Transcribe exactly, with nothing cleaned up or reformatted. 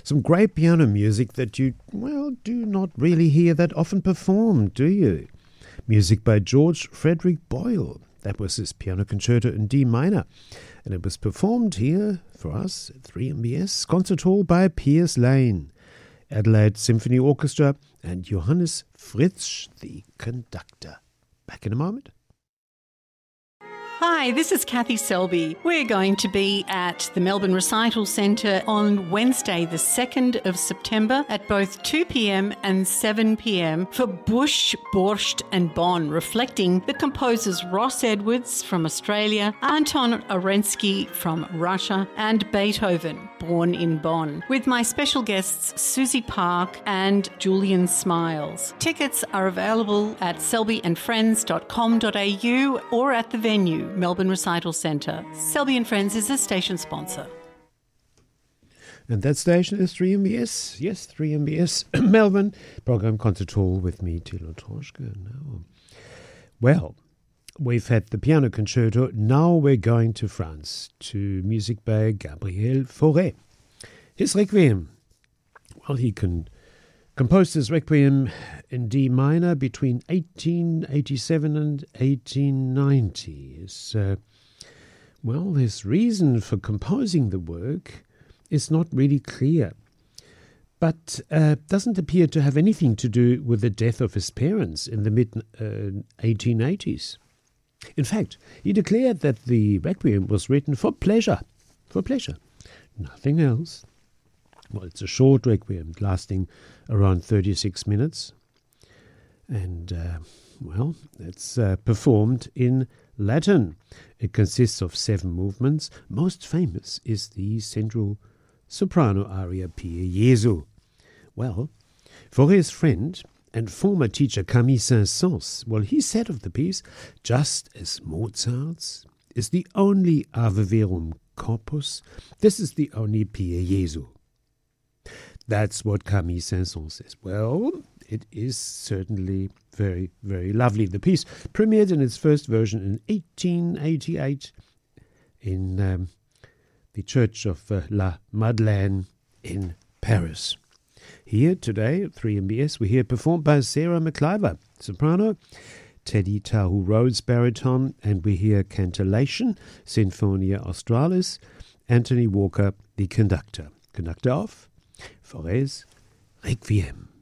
Some great piano music that you, well, do not really hear that often performed, do you? Music by George Frederick Boyle. That was his piano concerto in D minor. And it was performed here for us at three M B S Concert Hall by Piers Lane, Adelaide Symphony Orchestra, and Johannes Fritsch, the conductor. Back in a moment. Hi, this is Kathy Selby. We're going to be at the Melbourne Recital Centre on Wednesday, the second of September at both two p.m. and seven p.m. for Busch, Borscht and Bonn, reflecting the composers Ross Edwards from Australia, Anton Orensky from Russia, and Beethoven, born in Bonn, with my special guests Susie Park and Julian Smiles. Tickets are available at selby and friends dot com dot a u or at the venue, Melbourne Recital Centre. Selby and Friends is a station sponsor. And that station is three M B S. Yes, three M B S Melbourne. Program Concert Hall with me, Thilo Troschke. Now, well, we've had the piano concerto. Now we're going to France, to music by Gabriel Fauré. His Requiem. Well, he can composed his Requiem in D minor between eighteen eighty-seven and eighteen ninety. His, uh, well, his reason for composing the work is not really clear, but uh, doesn't appear to have anything to do with the death of his parents in the mid uh, eighteen eighties. In fact, he declared that the Requiem was written for pleasure, for pleasure, nothing else. Well, it's a short Requiem lasting around thirty-six minutes. And, uh, well, it's uh, performed in Latin. It consists of seven movements. Most famous is the central soprano aria Pie Jesu. Well, Fauré's friend and former teacher Camille Saint-Saëns, well, he said of the piece, just as Mozart's is the only Ave Verum corpus, this is the only Pie Jesu. That's what Camille Saint-Saëns says. Well, it is certainly very, very lovely. The piece premiered in its first version in eighteen eighty-eight in um, the Church of uh, La Madeleine in Paris. Here today at three M B S, we hear performed by Sarah McIver, soprano, Teddy Tahu Rhodes, baritone, and we hear Cantillation, Sinfonia Australis, Anthony Walker, the conductor. Conductor of Fauré's Requiem.